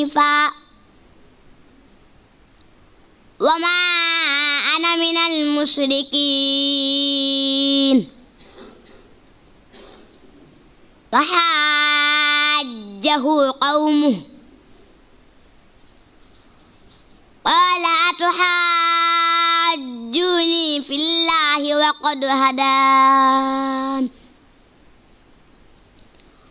وما أنا من المشركين فحاجه قومه قال أتحاجوني في الله وقد هدان